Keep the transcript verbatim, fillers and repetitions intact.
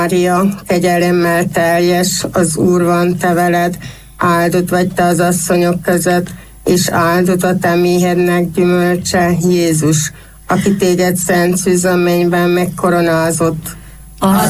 Mária, kegyelemmel teljes, az Úr van te veled, áldott vagy te az asszonyok között, és áldott a te méhednek gyümölcse, Jézus, aki téged szent szűz a mennyben megkoronázott. Az